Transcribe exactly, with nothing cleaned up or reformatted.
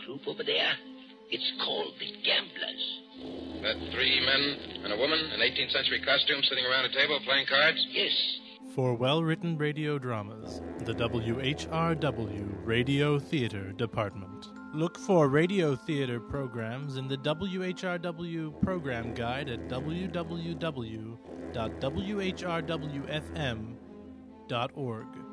group over there? It's called the Gamblers. That three men and a woman in eighteenth century costume sitting around a table playing cards? Yes. For well-written radio dramas, the W H R W Radio Theater Department. Look for radio theater programs in the W H R W program guide at w w w dot w h r w f m dot org.